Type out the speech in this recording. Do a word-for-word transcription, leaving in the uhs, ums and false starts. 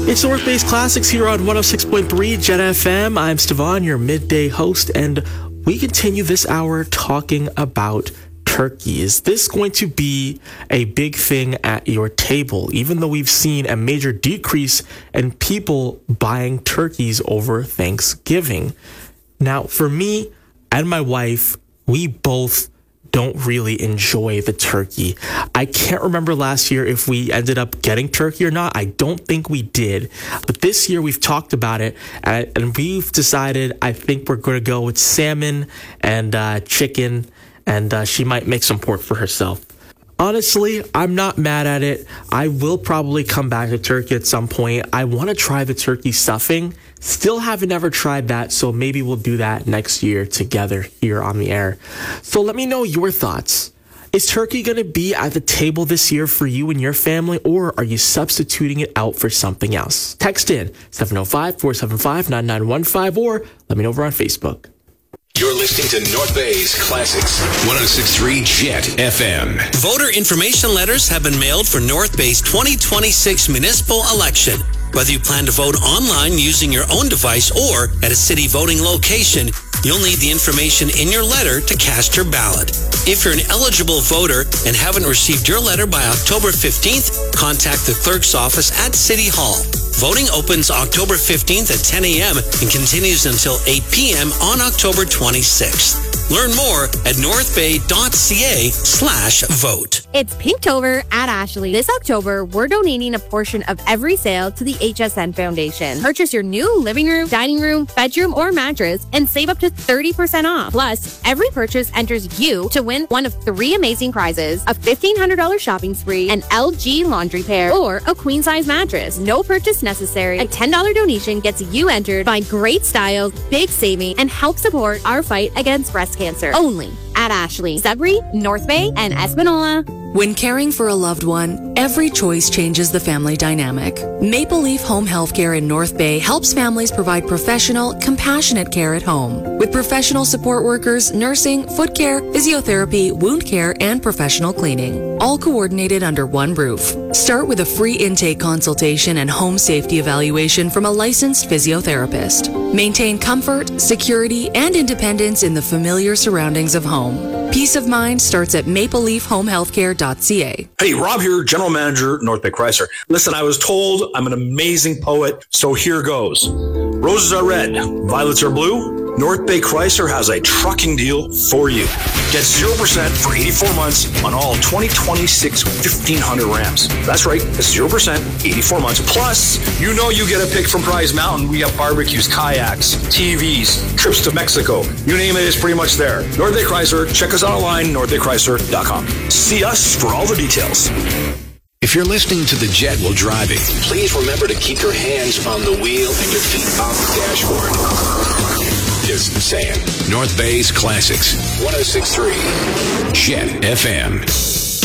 It's North Bay's Classics here on one oh six point three Jet F M. I'm Stefan, your midday host, and we continue this hour talking about turkey. Is this going to be a big thing at your table? Even though we've seen a major decrease in people buying turkeys over Thanksgiving. Now, for me and my wife, we both don't really enjoy the turkey. I can't remember last year if we ended up getting turkey or not. I don't think we did. But this year we've talked about it and, and we've decided I think we're going to go with salmon and uh, chicken, and uh, she might make some pork for herself. Honestly, I'm not mad at it. I will probably come back to turkey at some point. I want to try the turkey stuffing. Still haven't ever tried that, so maybe we'll do that next year together here on the air. So let me know your thoughts. Is turkey going to be at the table this year for you and your family, or are you substituting it out for something else? Text in seven oh five, four seven five, nine nine one five or let me know over on Facebook. You're listening to North Bay's Classics, one oh six point three Jet F M. Voter information letters have been mailed for North Bay's twenty twenty-six municipal election. Whether you plan to vote online using your own device or at a city voting location, you'll need the information in your letter to cast your ballot. If you're an eligible voter and haven't received your letter by October fifteenth, contact the clerk's office at City Hall. Voting opens October fifteenth at ten a.m. and continues until eight p.m. on October twenty-sixth. Learn more at northbay.ca slash vote. It's Pinktober at Ashley. This October, we're donating a portion of every sale to the H S N Foundation. Purchase your new living room, dining room, bedroom, or mattress and save up to thirty percent off. Plus, every purchase enters you to win one of three amazing prizes: a fifteen hundred dollars shopping spree, an L G laundry pair, or a queen-size mattress. No purchase necessary. A ten dollars donation gets you entered. Find great styles, big saving, and help support our fight against breast cancer. Only at Ashley, Sudbury, North Bay, and Espanola. When caring for a loved one, every choice changes the family dynamic. Maple Leaf Home Healthcare in North Bay helps families provide professional, compassionate care at home. With professional support workers, nursing, foot care, physiotherapy, wound care, and professional cleaning, all coordinated under one roof. Start with a free intake consultation and home safety evaluation from a licensed physiotherapist. Maintain comfort, security, and independence in the familiar surroundings of home. Peace of mind starts at maple leaf home healthcare dot c a. Hey, Rob here, General Manager, North Bay Chrysler. Listen, I was told I'm an amazing poet, so here goes. Roses are red, violets are blue. North Bay Chrysler has a trucking deal for you. Get zero percent for eighty-four months on all twenty twenty-six fifteen hundred Rams. That's right, it's zero percent, eighty-four months. Plus, you know you get a pick from Prize Mountain. We have barbecues, kayaks, T Vs, trips to Mexico. You name it, it's pretty much there. North Bay Chrysler, check us out online, north bay chrysler dot com. See us for all the details. If you're listening to the Jet while driving, please remember to keep your hands on the wheel and your feet on the dashboard. Just saying. North Bay's Classics, one oh six point three Jet F M.